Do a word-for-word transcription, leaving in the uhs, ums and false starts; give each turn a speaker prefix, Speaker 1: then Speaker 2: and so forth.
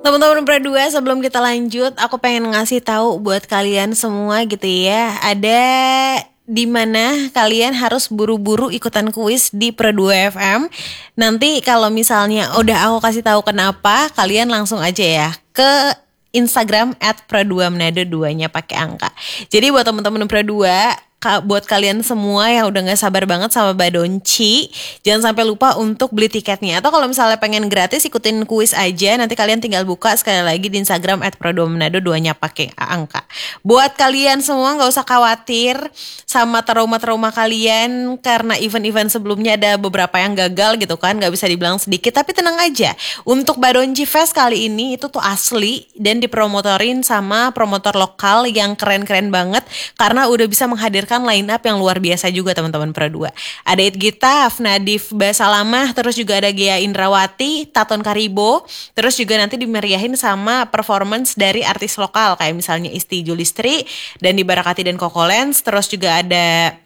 Speaker 1: Teman-teman berdua, sebelum kita lanjut, aku pengen ngasih tahu buat kalian semua gitu ya. Ada di mana kalian harus buru-buru ikutan kuis di Pro dua F M. Nanti kalau misalnya udah aku kasih tahu kenapa, kalian langsung aja ya ke Instagram at pro dua manado duanya pakai angka. Jadi buat teman-teman Pro dua, Ka- buat kalian semua yang udah gak sabar banget sama Badonci, jangan sampai lupa untuk beli tiketnya. Atau kalau misalnya pengen gratis, ikutin kuis aja. Nanti kalian tinggal buka sekali lagi di Instagram at pro dua manado duanya pakai angka. Buat kalian semua gak usah khawatir sama trauma-trauma kalian, karena event-event sebelumnya ada beberapa yang gagal gitu kan, gak bisa dibilang sedikit. Tapi tenang aja, untuk Badonci Fest kali ini itu tuh asli dan dipromotorin sama promotor lokal yang keren-keren banget, karena udah bisa menghadirkan line up yang luar biasa juga teman-teman Pro dua. Ada Itgita, Nadif Basalamah, terus juga ada Gia Indrawati, Taton Karibo, terus juga nanti dimeriahin sama performance dari artis lokal kayak misalnya Isti Julistri dan Dibarakati dan Koko Lens, terus juga ada